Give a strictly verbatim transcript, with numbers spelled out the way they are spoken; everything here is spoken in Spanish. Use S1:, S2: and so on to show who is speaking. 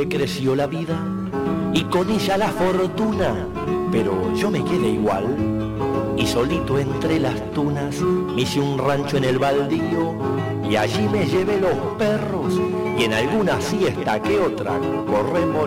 S1: creció la vida y con ella la fortuna, pero yo me quedé igual y solito entre las tunas me hice un rancho en el baldío y allí me llevé los perros y en alguna siesta que otra corremos